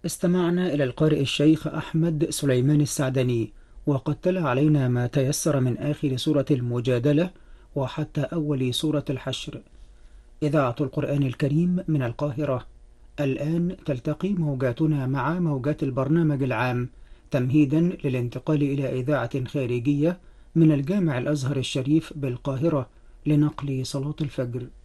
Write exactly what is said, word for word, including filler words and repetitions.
استمعنا إلى القارئ الشيخ أحمد سليمان السعدني، وقد تلا علينا ما تيسر من آخر سورة المجادلة وحتى أول سورة الحشر. إذاعة القرآن الكريم من القاهرة. الآن تلتقي موجاتنا مع موجات البرنامج العام تمهيدا للانتقال إلى إذاعة خارجية من الجامع الأزهر الشريف بالقاهرة لنقل صلاة الفجر.